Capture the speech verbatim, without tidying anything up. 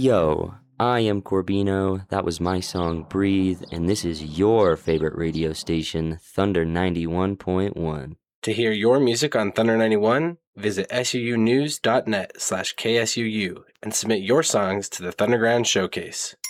Yo, I am Corbino, that was my song Breathe, and this is your favorite radio station, Thunder ninety-one point one. To hear your music on Thunder ninety-one, visit suunews.net slash KSUU and submit your songs to the Thunderground Showcase.